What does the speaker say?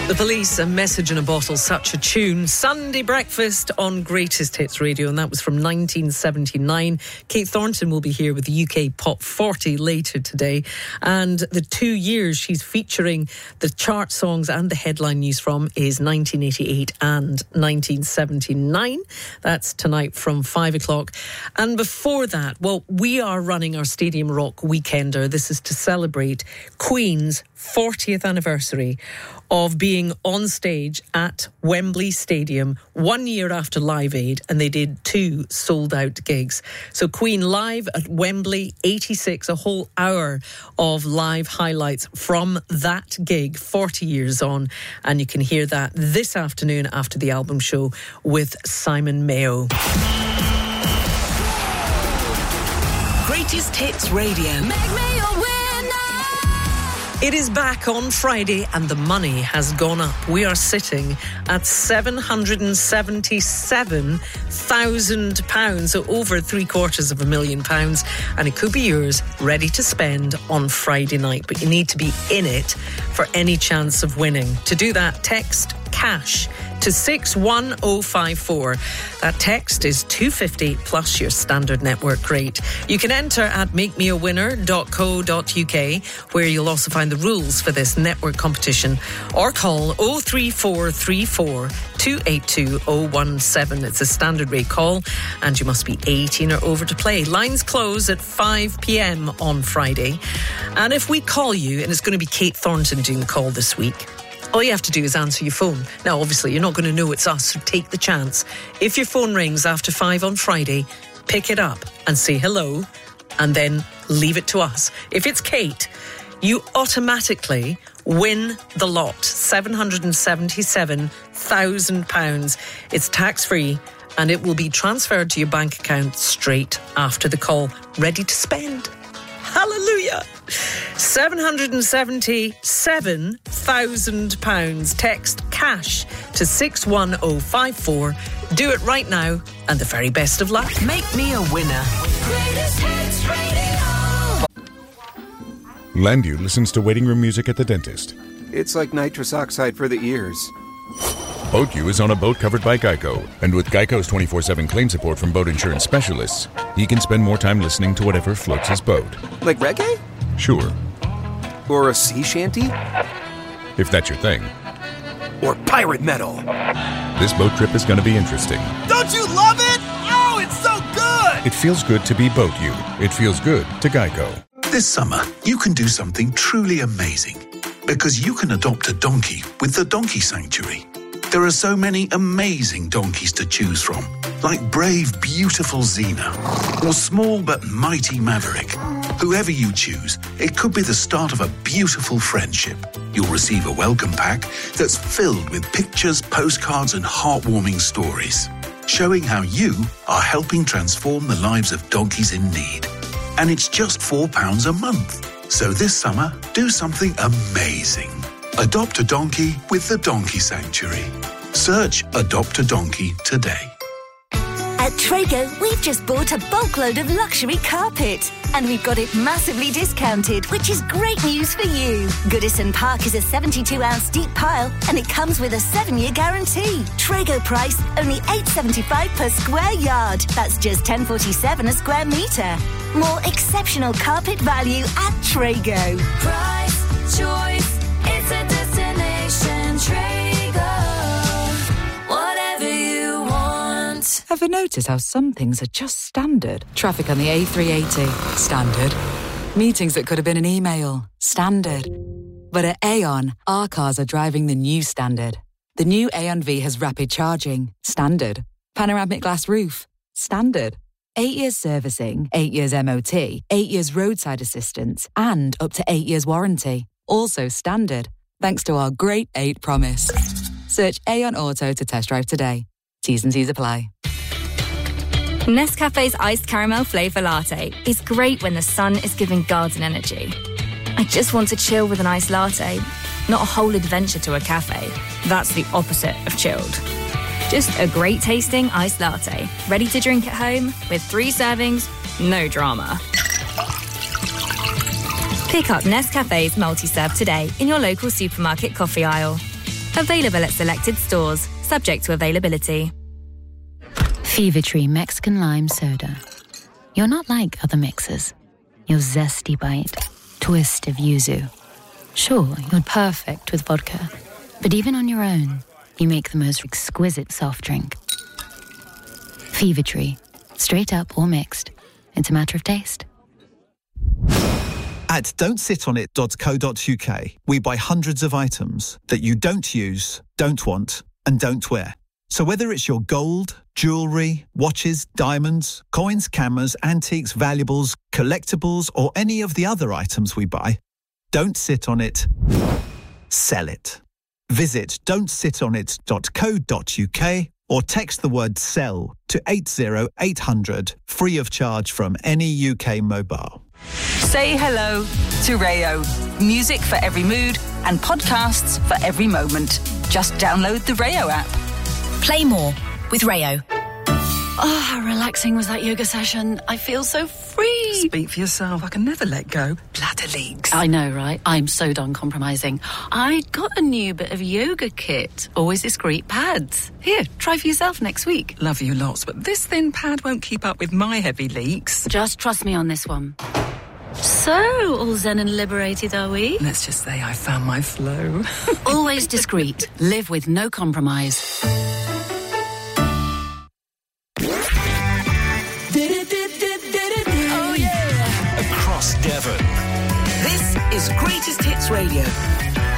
The Police, A Message in a Bottle, such a tune. Sunday breakfast on Greatest Hits Radio, and that was from 1979. Kate Thornton will be here with the UK Pop 40 later today. And the 2 years she's featuring the chart songs and the headline news from is 1988 and 1979. That's tonight from 5 o'clock. And before that, well, we are running our Stadium Rock Weekender. This is to celebrate Queen's 40th anniversary of being on stage at Wembley Stadium 1 year after Live Aid, and they did 2 sold-out gigs. So Queen live at Wembley, 86, a whole hour of live highlights from that gig 40 years on, and you can hear that this afternoon after the album show with Simon Mayo. Greatest Hits Radio. Make me your winner. It is back on Friday and the money has gone up. We are sitting at £777,000, so over £750,000, and it could be yours, ready to spend on Friday night. But you need to be in it for any chance of winning. To do that, text CASH to 61054. That text is $2.50 plus your standard network rate. You can enter at makemeawinner.co.uk, where you'll also find the rules for this network competition, or call 03434 282 017. It's a standard rate call and you must be 18 or over to play. Lines close at 5 p.m. on Friday. And if we call you, and it's going to be Kate Thornton doing the call this week, all you have to do is answer your phone. Now, obviously, you're not going to know it's us, so take the chance. If your phone rings after 5 on Friday, pick it up and say hello, and then leave it to us. If it's Kate, you automatically win the lot, £777,000. It's tax-free, and it will be transferred to your bank account straight after the call. Ready to spend? Hallelujah! £777,000. Text CASH to 61054. Do it right now, and the very best of luck. Make me a winner. Greatest Hits Radio. Landu listens to waiting room music at the dentist. It's like nitrous oxide for the ears. BoatU is on a boat covered by Geico, and with Geico's 24/7 claim support from boat insurance specialists, he can spend more time listening to whatever floats his boat. Like reggae? Sure. Or a sea shanty? If that's your thing. Or pirate metal? This boat trip is going to be interesting. Don't you love it? Oh, it's so good! It feels good to be BoatU. It feels good to Geico. This summer, you can do something truly amazing, because you can adopt a donkey with the Donkey Sanctuary. There are so many amazing donkeys to choose from, like brave, beautiful Xena, or small but mighty Maverick. Whoever you choose, it could be the start of a beautiful friendship. You'll receive a welcome pack that's filled with pictures, postcards, and heartwarming stories, showing how you are helping transform the lives of donkeys in need. And it's just £4 a month. So this summer, do something amazing. Adopt a donkey with the Donkey Sanctuary. Search Adopt a Donkey today. At Trago, we've just bought a bulk load of luxury carpet. And we've got it massively discounted, which is great news for you. Goodison Park is a 72-ounce deep pile, and it comes with a 7-year guarantee. Trago price, only $8.75 per square yard. That's just $10.47 a square metre. More exceptional carpet value at Trago. Price, choice, it's a destination. Trago. Whatever you want. Ever notice how some things are just standard? Traffic on the A380, standard. Meetings that could have been an email, standard. But at Aon, our cars are driving the new standard. The new Aon V has rapid charging, standard. Panoramic glass roof, standard. 8 years servicing, 8 years MOT, 8 years roadside assistance, and up to 8 years warranty. Also standard, thanks to our Great 8 promise. Search Aon Auto to test drive today. T's and C's apply. Nescafe's iced caramel flavour latte is great when the sun is giving garden energy. I just want to chill with an iced latte, not a whole adventure to a cafe. That's the opposite of chilled. Just a great tasting iced latte, ready to drink at home with 3 servings, no drama. Pick up Nescafe's multi-serve today in your local supermarket coffee aisle. Available at selected stores, subject to availability. Fever Tree Mexican Lime Soda. You're not like other mixers. Your zesty bite, twist of yuzu. Sure, you're perfect with vodka, but even on your own, you make the most exquisite soft drink. Fever Tree. Straight up or mixed. It's a matter of taste. At don'tsitonit.co.uk, we buy hundreds of items that you don't use, don't want, and don't wear. So whether it's your gold, jewellery, watches, diamonds, coins, cameras, antiques, valuables, collectibles, or any of the other items we buy, don't sit on it, sell it. Visit don'tsitonit.co.uk or text the word SELL to 80800, free of charge from any UK mobile. Say hello to Rayo. Music for every mood and podcasts for every moment. Just download the Rayo app. Play more with Rayo. Oh, how relaxing was that yoga session. I feel so free. Speak for yourself. I can never let go. Bladder leaks. I know, right? I'm so done compromising. I got a new bit of yoga kit. Always discreet pads. Here, try for yourself next week. Love you lots, but this thin pad won't keep up with my heavy leaks. Just trust me on this one. So, all zen and liberated, are we? Let's just say I found my flow. Always discreet. Live with no compromise. Across Devon. This is Greatest Hits Radio.